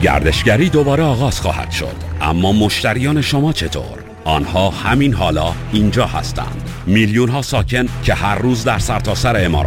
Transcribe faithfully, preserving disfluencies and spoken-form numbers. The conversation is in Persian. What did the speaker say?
گردشگری دوباره آغاز خواهد شد، اما مشتریان شما چطور؟ آنها همین حالا اینجا هستند. میلیون ها ساکن که هر روز در سرتاسر امارات